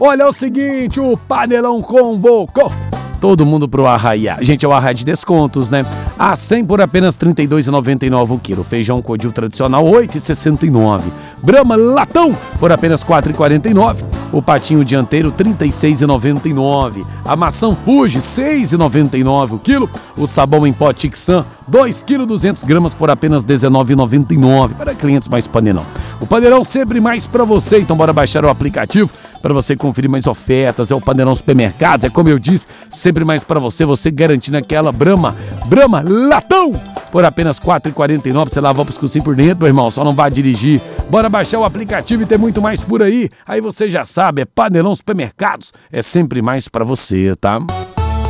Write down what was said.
Olha, é o seguinte, o Panelão convocou todo mundo pro Arraiá. Gente, é o Arraiá de descontos, né? A 100 por apenas R$ 32,99 o quilo. Feijão codil tradicional, R$ 8,69. Brahma latão por apenas R$ 4,49. O patinho dianteiro, R$ 36,99. A maçã Fuji, R$ 6,99 o quilo. O sabão em pó Tixan, 2 kg 200 gramas por apenas R$ 19,99. Para clientes mais Panelão. O Panelão sempre mais para você, então bora baixar o aplicativo para você conferir mais ofertas. É o Panelão Supermercados, é como eu disse, sempre mais para você garantindo aquela Brahma latão por apenas R$ 4,49. Você lavar o pescocinho por dentro, meu irmão, só não vai dirigir. Bora baixar o aplicativo e ter muito mais por aí. Aí você já sabe, é Panelão Supermercados, é sempre mais para você, tá?